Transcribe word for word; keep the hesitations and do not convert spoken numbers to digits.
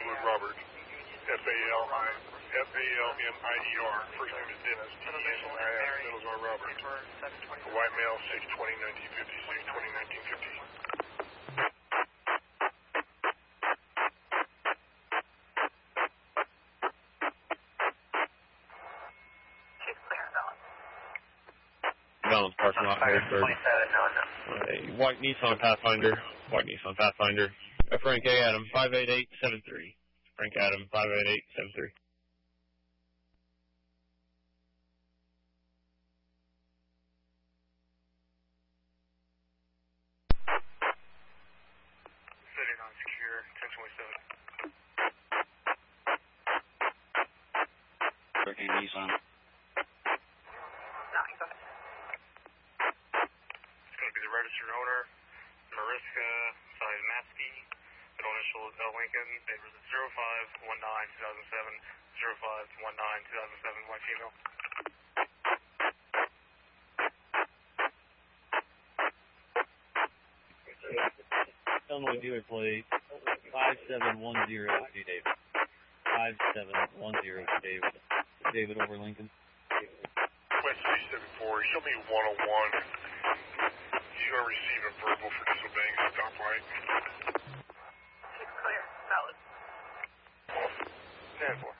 Edward Robert, F A L I, F A L M I E R. First name is Dennis, D E N I S, middles are Robert. A white male, six twenty nineteen fifty, six twenty nineteen fifty. Balance parking lot, Harrisburg. A white Nissan Pathfinder, white Nissan Pathfinder. Uh, Frank A. Adam, five eight eight seven three. Frank Adam, five eight eight seven three. City non-secure, ten twenty-seven. Frank Nissan. The registered owner, Mariska Simatsky, middle initial is L. Lincoln, date was zero five one nine two thousand seven, zero five one nine two thousand seven, white female. Illinois dealer plate five seven one zero to David. five seven one zero to David. David over Lincoln. West three seven four, show me one oh one. You are receiving verbal for disobeying a stoplight. Clear, valid. ten four.